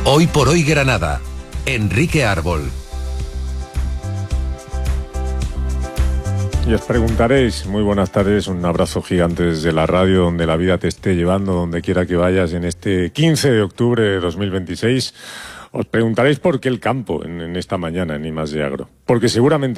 Hoy por hoy Granada. Enrique Árbol. Y os preguntaréis, muy buenas tardes, un abrazo gigante desde la radio, donde la vida te esté llevando, donde quiera que vayas, en este 15 de octubre de 2026. Os preguntaréis por qué el campo en esta mañana en I+D Agro. Porque seguramente